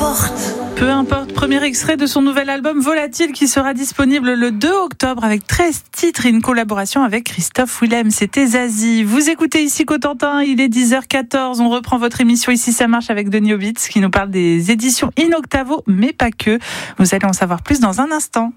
importe. Peu importe, premier extrait de son nouvel album Volatile qui sera disponible le 2 octobre avec 13 titres et une collaboration avec Christophe Willem. C'était Zazie. Vous écoutez ici Cotentin, il est 10h14. On reprend votre émission Ici ça marche avec Denis Obitz qui nous parle des éditions In Octavo, mais pas que. Vous allez en savoir plus dans un instant.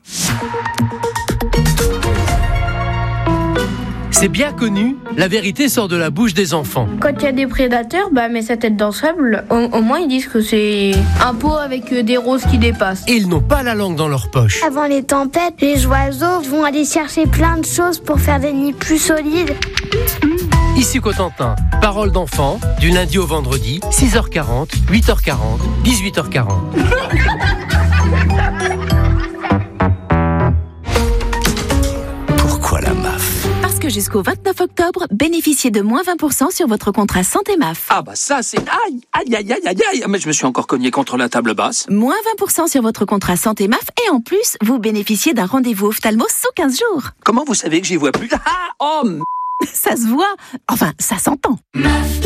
C'est bien connu, la vérité sort de la bouche des enfants. Quand il y a des prédateurs, met sa tête dans le sable, au moins ils disent que c'est un pot avec des roses qui dépassent. Et ils n'ont pas la langue dans leur poche. Avant les tempêtes, les oiseaux vont aller chercher plein de choses pour faire des nids plus solides. Ici Cotentin, parole d'enfant, du lundi au vendredi, 6h40, 8h40, 18h40. Pourquoi la MAF ? Parce que jusqu'au 29 octobre, bénéficiez de moins 20% sur votre contrat santé MAF. Ah bah ça c'est... Aïe, mais je me suis encore cogné contre la table basse. Moins 20% sur votre contrat santé MAF et en plus, vous bénéficiez d'un rendez-vous ophtalmo sous 15 jours. Comment vous savez que j'y vois plus ? Ça se voit, enfin ça s'entend. MAF,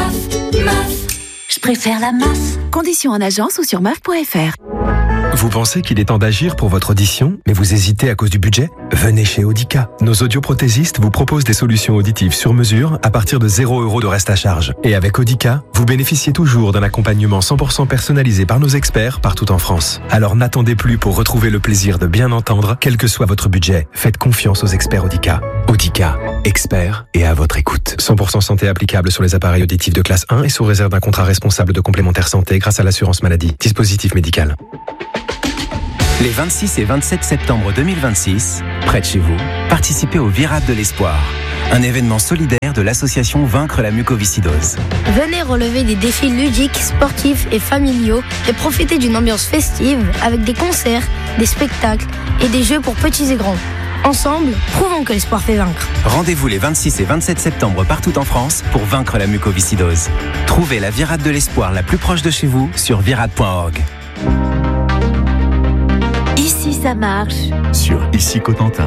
je préfère la MAF. Conditions en agence ou sur maf.fr. Vous pensez qu'il est temps d'agir pour votre audition, mais vous hésitez à cause du budget ? Venez chez Audica. Nos audioprothésistes vous proposent des solutions auditives sur mesure à partir de 0 € de reste à charge. Et avec Audica, vous bénéficiez toujours d'un accompagnement 100% personnalisé par nos experts partout en France. Alors n'attendez plus pour retrouver le plaisir de bien entendre, quel que soit votre budget. Faites confiance aux experts Audica. Audica, experts et à votre écoute. 100% santé applicable sur les appareils auditifs de classe 1 et sous réserve d'un contrat responsable de complémentaire santé grâce à l'assurance maladie. Dispositif médical. Les 26 et 27 septembre 2026, près de chez vous, participez au Virade de l'Espoir, un événement solidaire de l'association Vaincre la mucoviscidose. Venez relever des défis ludiques, sportifs et familiaux et profiter d'une ambiance festive avec des concerts, des spectacles et des jeux pour petits et grands. Ensemble, prouvons que l'espoir fait vaincre. Rendez-vous les 26 et 27 septembre partout en France pour vaincre la mucoviscidose. Trouvez la Virade de l'Espoir la plus proche de chez vous sur virade.org. Ici ça marche. Sur Ici Cotentin.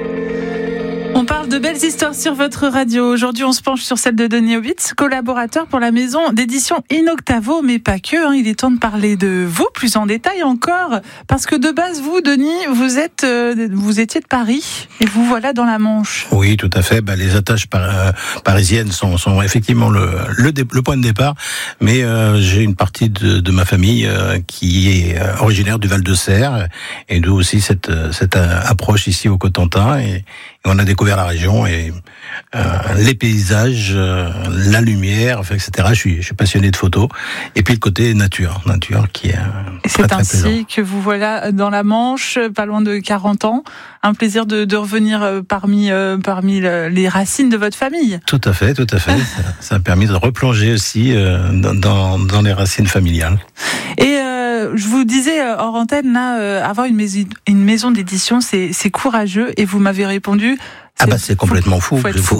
On parle de belles histoires sur votre radio. Aujourd'hui, on se penche sur celle de Denis Obitz, collaborateur pour la maison d'édition In Octavo, mais pas que. Il est temps de parler de vous plus en détail encore, parce que de base, vous, Denis, vous étiez de Paris et vous voilà dans la Manche. Oui, tout à fait. Les attaches parisiennes sont effectivement le point de départ, mais j'ai une partie de ma famille qui est originaire du Val-de-Serre, et d'où aussi cette approche ici au Cotentin. Et on a découvert la région et les paysages, la lumière, etc. Je suis passionné de photos. Et puis le côté nature qui est très, très plaisant. C'est ainsi que vous voilà dans la Manche, pas loin de 40 ans. Un plaisir de revenir parmi les racines de votre famille. Tout à fait. Ça a permis de replonger aussi dans les racines familiales. Et je vous disais hors antenne, là, avoir une maison d'édition, c'est courageux. Et vous m'avez répondu... c'est complètement fou.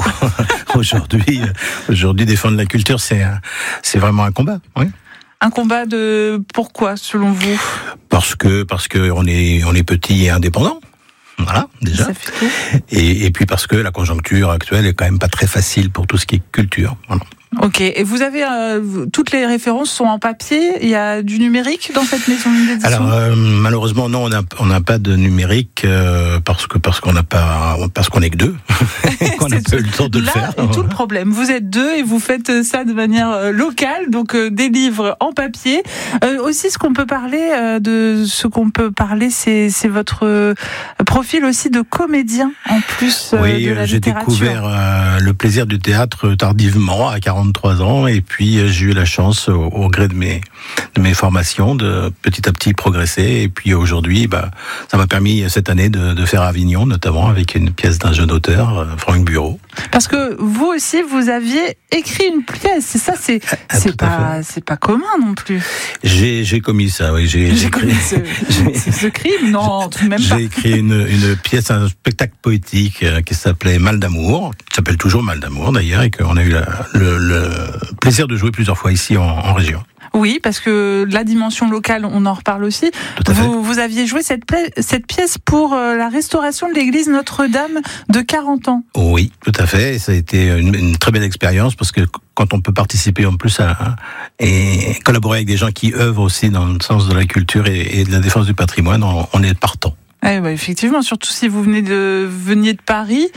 Aujourd'hui, défendre la culture, c'est vraiment un combat. Oui. Un combat de pourquoi, selon vous ? Parce que on est petit et indépendant. Voilà, déjà. Ça fait tout. Et puis parce que la conjoncture actuelle est quand même pas très facile pour tout ce qui est culture. Voilà. Ok, et vous avez toutes les références sont en papier. Il y a du numérique dans cette maison d'édition ? Alors malheureusement non, on n'a pas de numérique parce qu'on est que deux. Qu'on n'a pas eu le temps de le faire. Là est tout le problème. Vous êtes deux et vous faites ça de manière locale, donc des livres en papier. Aussi, ce qu'on peut parler, c'est votre profil aussi de comédien en plus. Oui, de la j'ai littérature. découvert le plaisir du théâtre tardivement à 43 ans, et puis j'ai eu la chance au gré de mes formations de petit à petit progresser, et puis aujourd'hui ça m'a permis cette année de faire Avignon, notamment avec une pièce d'un jeune auteur, Franck Bureau. Parce que vous aussi vous aviez écrit une pièce, c'est ça, c'est pas commun non plus. J'ai commis ça, oui, j'ai commis ce crime, non, tout de même pas. J'ai écrit une pièce, un spectacle poétique qui s'appelait Mal d'amour, qui s'appelle toujours Mal d'amour d'ailleurs, et qu'on a eu le plaisir de jouer plusieurs fois ici en région. Oui, parce que la dimension locale, on en reparle aussi. Vous aviez joué cette pièce pour la restauration de l'église Notre-Dame de 40 ans. Oui, tout à fait. Et ça a été une très belle expérience parce que quand on peut participer en plus et collaborer avec des gens qui œuvrent aussi dans le sens de la culture et de la défense du patrimoine, on est partant. Effectivement, surtout si vous veniez de Paris,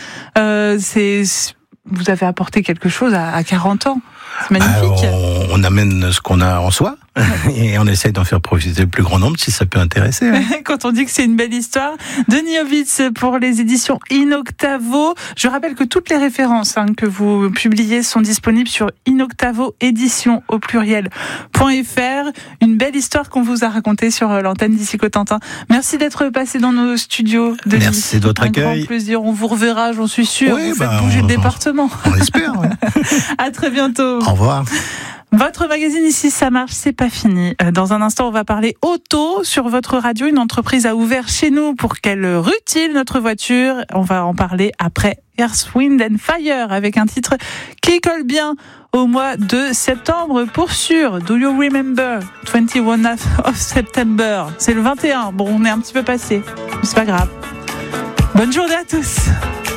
vous avez apporté quelque chose à 40 ans. C'est magnifique. On amène ce qu'on a en soi et on essaye d'en faire profiter le plus grand nombre si ça peut intéresser. Ouais. Quand on dit que c'est une belle histoire, Denis Ovitz pour les éditions In Octavo. Je rappelle que toutes les références que vous publiez sont disponibles sur inoctavoédition au pluriel.fr. Une belle histoire qu'on vous a racontée sur l'antenne d'Ici Cotentin. Merci d'être passé dans nos studios, Denis. Merci de votre accueil. Un grand plaisir. On vous reverra, j'en suis sûre. Oui, vous faites bouger le département. On espère. Ouais. À très bientôt. Au revoir. Votre magazine Ici ça marche, c'est pas fini. Dans un instant, on va parler auto sur votre radio. Une entreprise a ouvert chez nous pour qu'elle rutile notre voiture. On va en parler après Earth, Wind and Fire avec un titre qui colle bien au mois de septembre pour sûr. Do you remember 21 of September? C'est le 21. Bon, on est un petit peu passé, mais c'est pas grave. Bonne journée à tous.